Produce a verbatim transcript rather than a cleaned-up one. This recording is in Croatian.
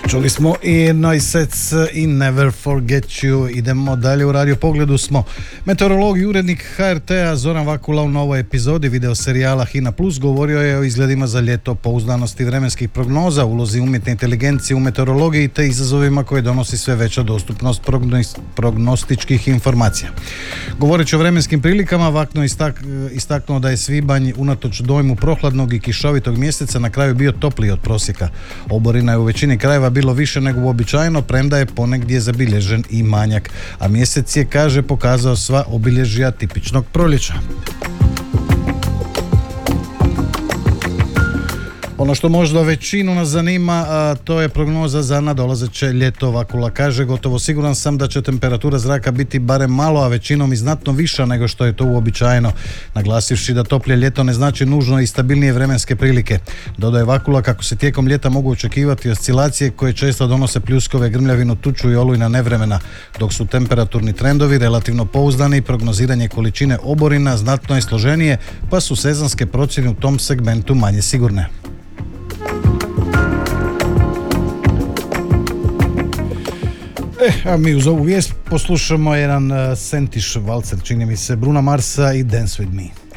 Čuli smo i Noisets i Never Forget You. Idemo dalje, u Radio Pogledu smo. Meteorolog i urednik ha er te-a Zoran Vakula u novoj epizodi video serijala Hina Plus govorio je o izgledima za ljeto, pouzdanosti vremenskih prognoza, ulozi umjetne inteligencije u meteorologiji te izazovima koje donosi sve veća dostupnost prognos, prognostičkih informacija. Govoreći o vremenskim prilikama, Vakno istak, istaknuo da je svibanj unatoč dojmu prohladnog i kišovitog mjeseca na kraju bio topliji od prosjeka. Oborina je u većini krajeva bilo više nego uobičajeno, premda je ponegdje zabilježen i manjak, a mjesec je, kaže, pokazao sva obilježja tipičnog proljeća. Ono što možda većinu nas zanima, a to je prognoza za nadolazeće ljeto. Vakula kaže, gotovo siguran sam da će temperatura zraka biti barem malo, a većinom i znatno viša nego što je to uobičajeno, naglasivši da toplje ljeto ne znači nužno i stabilnije vremenske prilike. Dodaje Vakula kako se tijekom ljeta mogu očekivati oscilacije koje često donose pljuskove, grmljavinu, tuču i olujna nevremena, dok su temperaturni trendovi relativno pouzdani i prognoziranje količine oborina znatno je složenije, pa su sezonske procjene u tom segmentu manje sigurne. E, a mi uz ovu vijest poslušamo jedan uh, sentiš valcer, čini mi se, Bruna Marsa i Dance With Me.